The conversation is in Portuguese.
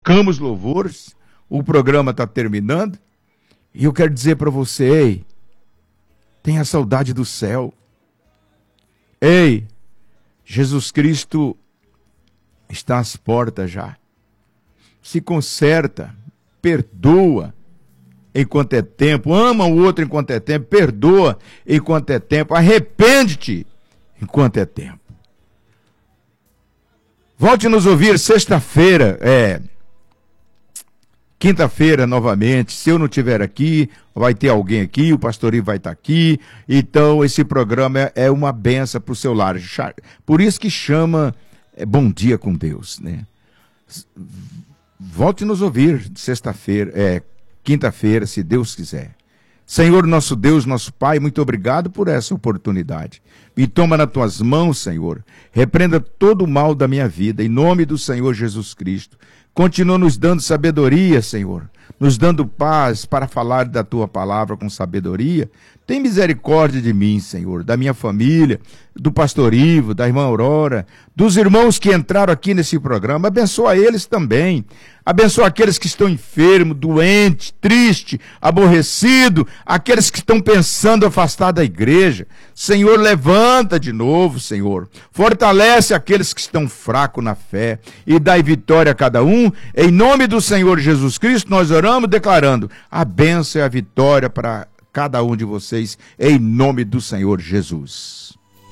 tocamos louvores, o programa está terminando, e eu quero dizer para você, ei, tenha saudade do céu. Ei, Jesus Cristo está às portas já. Se conserta, perdoa enquanto é tempo, ama o outro enquanto é tempo, perdoa enquanto é tempo, arrepende-te enquanto é tempo. Volte a nos ouvir sexta-feira, quinta-feira novamente. Se eu não estiver aqui, vai ter alguém aqui, o pastor Ivo vai estar aqui. Então esse programa é uma benção para o seu lar. Por isso que chama Bom Dia com Deus, né? Volte a nos ouvir sexta-feira, quinta-feira, se Deus quiser. Senhor, nosso Deus, nosso Pai, muito obrigado por essa oportunidade. Me toma nas tuas mãos, Senhor. Repreenda todo o mal da minha vida, em nome do Senhor Jesus Cristo. Continua nos dando sabedoria, Senhor, nos dando paz para falar da tua palavra com sabedoria. Tem misericórdia de mim, Senhor, da minha família, do pastor Ivo, da irmã Aurora, dos irmãos que entraram aqui nesse programa. Abençoa eles também. Abençoa aqueles que estão enfermos, doentes, tristes, aborrecidos, aqueles que estão pensando afastar da igreja. Senhor, levanta de novo, Senhor. Fortalece aqueles que estão fracos na fé e dai vitória a cada um. Em nome do Senhor Jesus Cristo, nós oramos declarando a bênção e a vitória para cada um de vocês, em nome do Senhor Jesus.